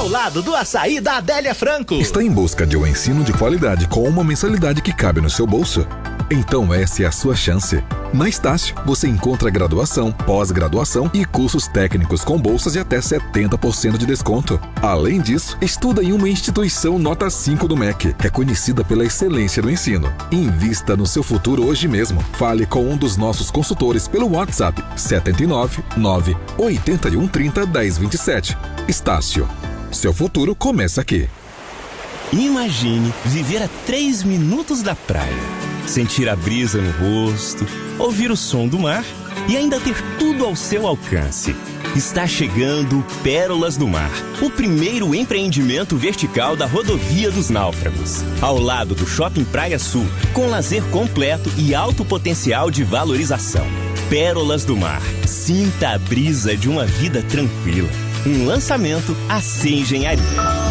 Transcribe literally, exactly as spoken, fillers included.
ao lado do açaí da Adélia Franco. Está em busca de um ensino de qualidade com uma mensalidade que cabe no seu bolso? Então essa é a sua chance. Na Estácio, você encontra graduação, pós-graduação e cursos técnicos com bolsas de até setenta por cento de desconto. Além disso, estuda em uma instituição nota cinco do M E C, reconhecida pela excelência no ensino. Invista no seu futuro hoje mesmo. Fale com um dos nossos consultores pelo WhatsApp sete nove nove oito um três zero um zero dois sete. Estácio, seu futuro começa aqui. Imagine viver a três minutos da praia. Sentir a brisa no rosto, ouvir o som do mar e ainda ter tudo ao seu alcance. Está chegando Pérolas do Mar, o primeiro empreendimento vertical da Rodovia dos Náufragos, ao lado do Shopping Praia Sul, com lazer completo e alto potencial de valorização. Pérolas do Mar, sinta a brisa de uma vida tranquila. Um lançamento A C Engenharia.